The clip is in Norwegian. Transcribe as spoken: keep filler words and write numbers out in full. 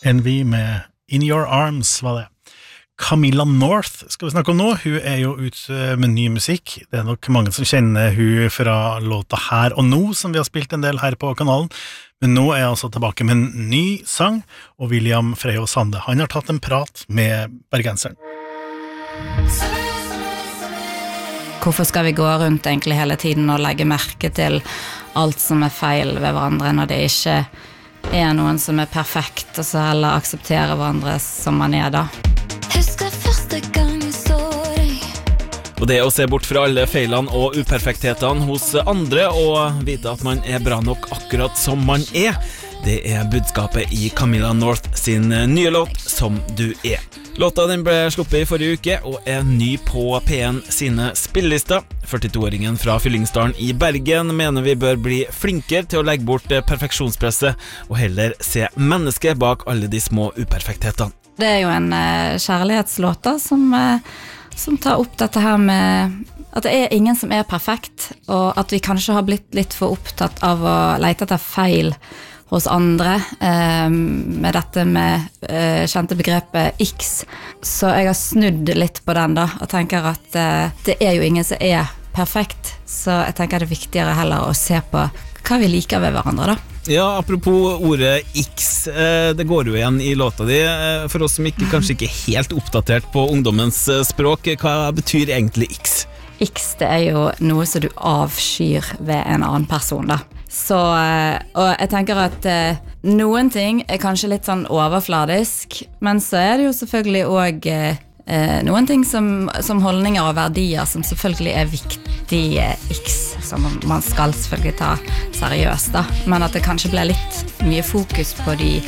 Envy med In Your Arms var det. Camilla North skal vi snakke om nå. Hun er jo ute med ny musikk. Det er nok mange som kjenner hun fra låta Her og Nå, som vi har spilt en del her på kanalen. Men nå er jeg altså tilbake med en ny sang, og William Freyå Sande, han har tatt en prat med bergenseren. Hvorfor skal vi gå rundt egentlig hele tiden og legge merke til alt som er feil ved hverandre, når det ikke er noen som er perfekt, og så heller akseptere hverandre som man er da? Husker første gang jeg så deg. Og det å se bort fra alle feilene og uperfekthetene hos andre og vite at man er bra nok akkurat som man er, det er budskapet i Camilla North sin nye låt Som du er. Låta den ble sluppet i forrige uke og er ny på P en sine spillelister. førtito-åringen fra Fyllingsdalen i Bergen mener vi bør bli flinkere til å legge bort perfeksjonspresset og heller se mennesket bak alle de små uperfekthetene. Det er jo en uh, kjærlighetslåt da, som, uh, som tar opp dette her med at det er ingen som er perfekt, og at vi kanskje har blitt litt for opptatt av å lete etter feil hos andre, uh, med dette med uh, kjente begrepet X. Så jeg har snudd litt på den da, og tenker at uh, det er jo ingen som er perfekt, så jeg tenker det er viktigere heller å se på hva vi liker ved hverandre da. Ja, apropos ordet X, det går jo igjen i låta di. For oss som ikke, kanskje ikke er helt oppdatert på ungdommens språk, hva betyr egentlig X? X, det er jo noe som du avskyr ved en annen person da. Så, og jeg tenker at noen ting er kanskje litt sånn overfladisk, men så er det jo selvfølgelig også eh, noen ting som, som holdninger og verdier som selvfølgelig er viktige X, som man skal selvfølgelig ta seriøst da, men at det kanskje ble litt mye fokus på de